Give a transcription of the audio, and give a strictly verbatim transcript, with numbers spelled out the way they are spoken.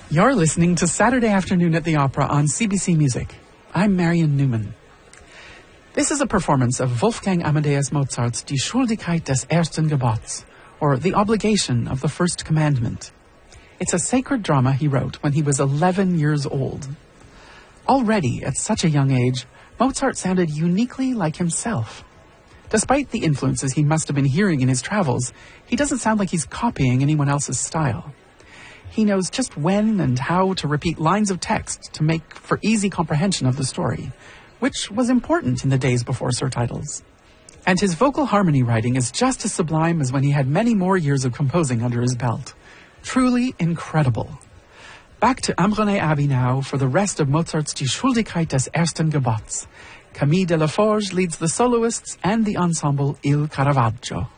You're listening to Saturday Afternoon at the Opera on C B C Music. I'm Marion Newman. This is a performance of Wolfgang Amadeus Mozart's Die Schuldigkeit des ersten Gebots, or The Obligation of the First Commandment. It's a sacred drama he wrote when he was eleven years old. Already, at such a young age, Mozart sounded uniquely like himself. Despite the influences he must have been hearing in his travels, he doesn't sound like he's copying anyone else's style. He knows just when and how to repeat lines of text to make for easy comprehension of the story, which was important in the days before surtitles. And his vocal harmony writing is just as sublime as when he had many more years of composing under his belt. Truly incredible. Back to Ambronay Abbey now for the rest of Mozart's Die Schuldigkeit des ersten Gebots. Camille Delaforge leads the soloists and the ensemble Il Caravaggio.